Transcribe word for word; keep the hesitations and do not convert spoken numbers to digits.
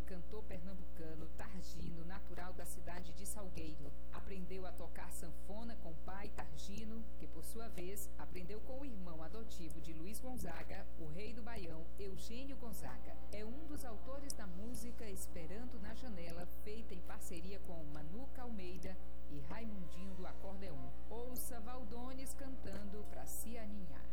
cantor pernambucano Targino, natural da cidade de Salgueiro. Aprendeu a tocar sanfona com o pai Targino, que por sua vez aprendeu com o irmão adotivo de Luiz Gonzaga, o rei do Baião, Eugênio Gonzaga. É um dos autores da música Esperando na Janela, feita em parceria com Manuca Almeida e Raimundinho do Acordeon. Ouça Valdones cantando Pra Se Aninhar.